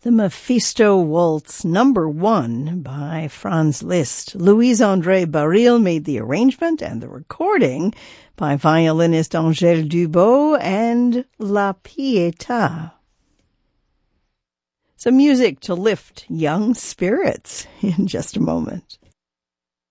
The Mephisto Waltz #1 by Franz Liszt. Louise-André Baril made the arrangement and the recording by violinist Angèle Dubot and La Pietà. Some music to lift young spirits in just a moment.